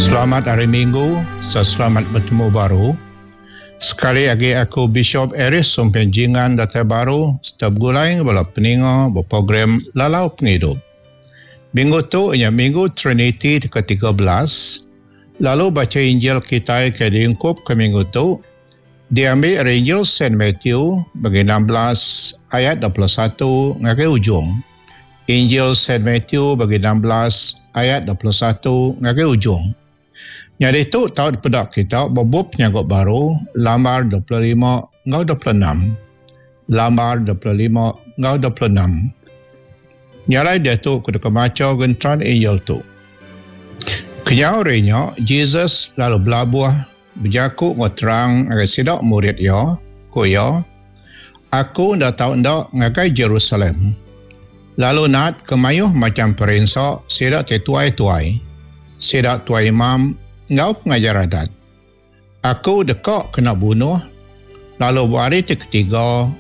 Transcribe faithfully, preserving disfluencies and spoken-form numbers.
Selamat hari Minggu, selamat bertemu baru. Sekali lagi aku Bishop Eris Sumpenjingan Datai Baru setiap bulan bala peninga berprogram Lalau Penghidup. Minggu tu ialah Minggu Trinity ke tiga belas. Lalu baca Injil kita ke diungkup ke minggu tu. Diambil dari Injil Saint Matthew bagi enam belas ayat dua puluh satu ngagai ujung. Injil Saint Matthew bagi enam belas ayat dua puluh satu ngagai ujung. Jadi itu tahun pedak kita berbub penyagut baru lambar dua puluh lima ngau dua puluh enam. Lambar dua puluh lima ngau dua puluh enam. Nyalai dia tu kuda kemaca gentran Injil tu. Kenyau renya Jesus lalu belabuh berjaku ngotrang agai sidak murid ya, kuya. Aku ndak tahu ndak ngagai Jerusalem. Lalu nat kemayuh macam perinsa sidak tetuai-tuai. Sidak tuai imam ngau pengajar adat. Aku dekak kena bunuh. Lalu hari ketiga